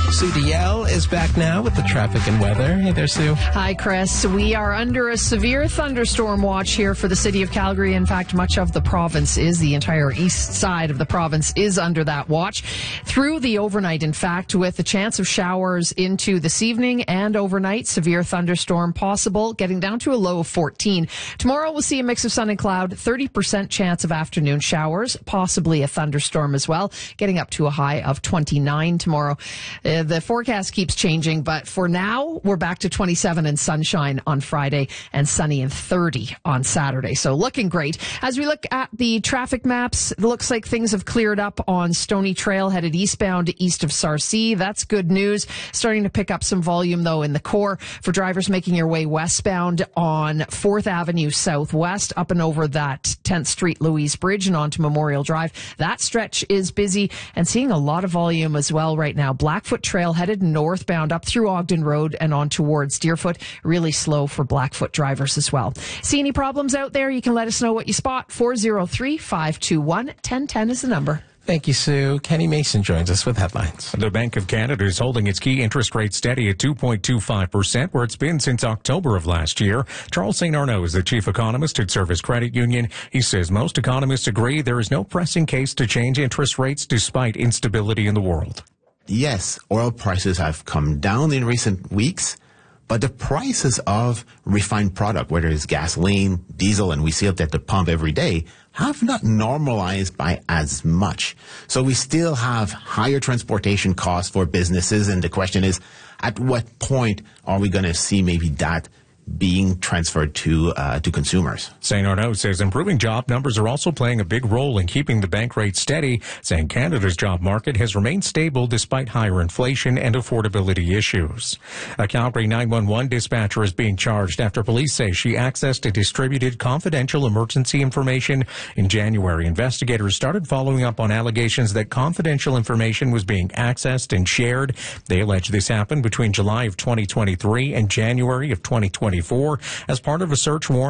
Sue DeYell is back now with the traffic and weather. Hey there, Sue. Hi, Chris. We are under a severe thunderstorm watch here for the city of Calgary. In fact, much of the province the entire east side of the province is under that watch through the overnight. In fact, with a chance of showers into this evening and overnight, severe thunderstorm possible, getting down to a low of 14. Tomorrow we'll see a mix of sun and cloud, 30% chance of afternoon showers, possibly a thunderstorm as well, getting up to a high of 29 tomorrow. The forecast keeps changing, but for now, we're back to 27 and sunshine on Friday and sunny and 30 on Saturday. So looking great. As we look at the traffic maps, it looks like things have cleared up on Stony Trail, headed eastbound east of Sarcee. That's good news. Starting to pick up some volume, though, in the core for drivers making your way westbound on 4th Avenue Southwest, up and over that 10th Street Louise Bridge and onto Memorial Drive. That stretch is busy and seeing a lot of volume as well right now. Blackfoot Trail headed northbound up through Ogden Road and on towards Deerfoot. Really slow for Blackfoot drivers as well. See any problems out there? You can let us know what you spot. 403-521-1010 is the number. Thank you, Sue. Kenny Mason joins us with headlines. The Bank of Canada is holding its key interest rate steady at 2.25%, where it's been since October of last year. Charles St. Arnaud is the chief economist at Service Credit Union. He says most economists agree there is no pressing case to change interest rates despite instability in the world. Yes, oil prices have come down in recent weeks, but the prices of refined product, whether it's gasoline, diesel, and we see it at the pump every day, have not normalized by as much. So we still have higher transportation costs for businesses, and the question is, at what point are we going to see maybe that being transferred to consumers? St. Arnaud says improving job numbers are also playing a big role in keeping the bank rate steady, saying Canada's job market has remained stable despite higher inflation and affordability issues. A Calgary 911 dispatcher is being charged after police say she accessed and distributed confidential emergency information. In January, investigators started following up on allegations that confidential information was being accessed and shared. They allege this happened between July of 2023 and January of 2024 as part of a search warrant